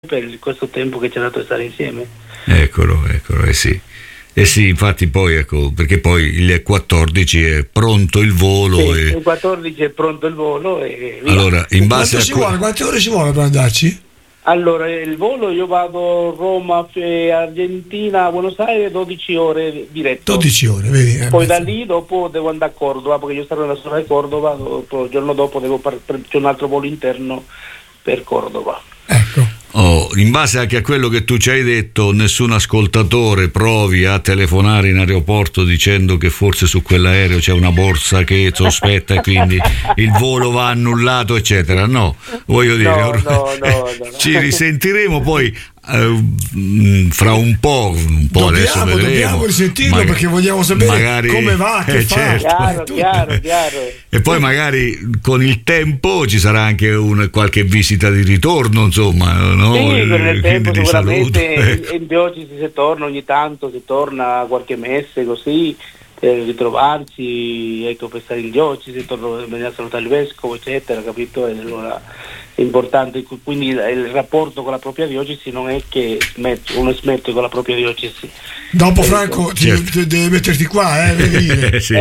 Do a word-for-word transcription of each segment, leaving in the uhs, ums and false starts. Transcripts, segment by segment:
per questo tempo che ci ha dato di stare insieme. Eccolo, eccolo, eh sì. Eh sì, infatti poi ecco, perché poi il quattordici è pronto il volo. Sì, e... il quattordici è pronto il volo e via. Allora, in base Quanto a ci que- vuole? Quante ore ci vuole per andarci? Allora, il volo io vado Roma, eh, Argentina, Buenos Aires, dodici ore diretto. dodici ore, vedi? eh, Poi da mezzo. lì dopo devo andare a Cordova, perché io sarò nella zona di Cordova, dopo, il giorno dopo devo par- c'è un altro volo interno per Cordova. Ecco. Oh, in base anche a quello che tu ci hai detto, nessun ascoltatore provi a telefonare in aeroporto dicendo che forse su quell'aereo c'è una borsa che sospetta e quindi il volo va annullato, eccetera. No, voglio dire, No, or- no, no, no, no. ci risentiremo poi eh, fra un po', un po' adesso Dobbiamo, vedremo. dobbiamo risentirlo Maga- perché vogliamo sapere magari- come va, che eh, fa. certo. Chiaro, tutto. chiaro, chiaro. E poi magari con il tempo ci sarà anche un, qualche visita di ritorno, insomma, no? Sì, con il tempo Quindi di saluto. sicuramente Ecco. in diocesi si torna ogni tanto, si torna qualche mese così per ritrovarci, ecco, per stare in diocesi, torno a venire a salutare il vescovo, eccetera, capito? E allora è importante, quindi il, il rapporto con la propria diocesi non è che smette, uno smette con la propria diocesi. Dopo Franco ti, Certo. ti- devi metterti qua, eh, devi dire. Sì.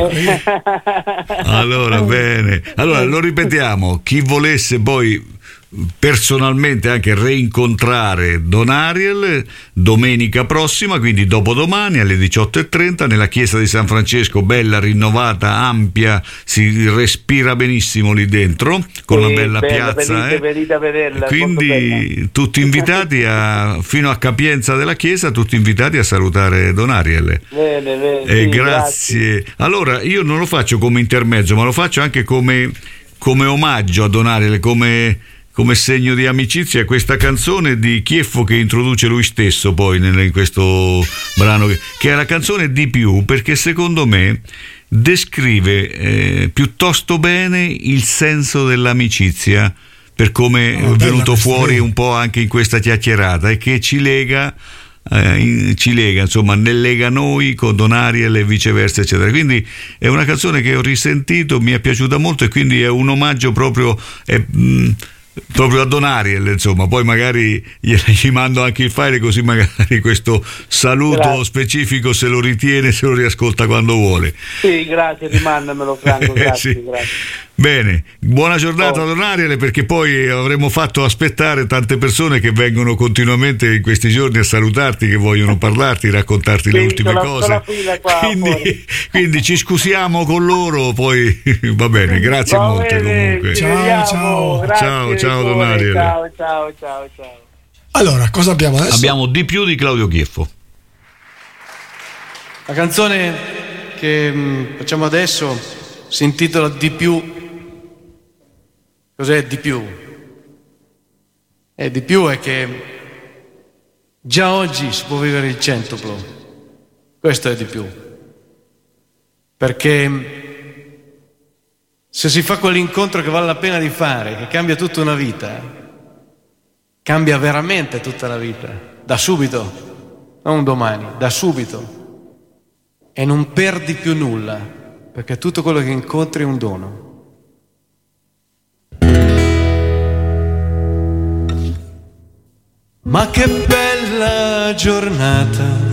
Allora, bene. Allora, lo ripetiamo, chi volesse poi personalmente anche reincontrare Don Ariel domenica prossima, quindi dopodomani alle diciotto e trenta nella chiesa di San Francesco, bella, rinnovata, ampia, si respira benissimo lì dentro, con Sì, una bella bella, piazza, venite, eh. venite a vederla, molto Quindi bella. tutti invitati a, fino a capienza della chiesa, tutti invitati a salutare Don Ariel. Bene, bene, Eh, sì, grazie. Allora, io non lo faccio come intermezzo, ma lo faccio anche come, come omaggio a Don Ariel, come, come segno di amicizia, questa canzone di Chieffo che introduce lui stesso poi nel- in questo brano, che, che è la canzone Di più, perché secondo me descrive eh, piuttosto bene il senso dell'amicizia, per come Oh, è bella venuto questa, fuori vedi? un po' anche in questa chiacchierata, e che ci lega eh, in- ci lega, insomma, nel lega noi con Don Ariel e viceversa, eccetera. Quindi è una canzone che ho risentito, mi è piaciuta molto, e quindi è un omaggio proprio è, mh, proprio a Don Ariel, insomma. Poi magari gli, gli mando anche il file, così magari questo saluto Grazie. specifico se lo ritiene, se lo riascolta quando vuole. Sì, grazie, rimandamelo Franco, grazie, Sì. grazie. Bene, buona giornata Oh. Don Ariel, perché poi avremmo fatto aspettare tante persone che vengono continuamente in questi giorni a salutarti, che vogliono parlarti, raccontarti le Sì, ultime sono- cose. sono a fila qua quindi, fuori. quindi ci scusiamo con loro, poi va bene, grazie Va molte bene, comunque. ci Ciao, vediamo, ciao. grazie, Ciao, ciao, Don cuore, Ariel. ciao, ciao, ciao, ciao. Allora, cosa abbiamo adesso? Abbiamo Di più di Claudio Chieffo. La canzone che mh, facciamo adesso si intitola Di più. Cos'è di più? E di più è che già oggi si può vivere il centuplo. Questo è di più. Perché se si fa quell'incontro che vale la pena di fare, che cambia tutta una vita, cambia veramente tutta la vita, da subito, non domani, da subito. E non perdi più nulla, perché tutto quello che incontri è un dono. Ma che bella giornata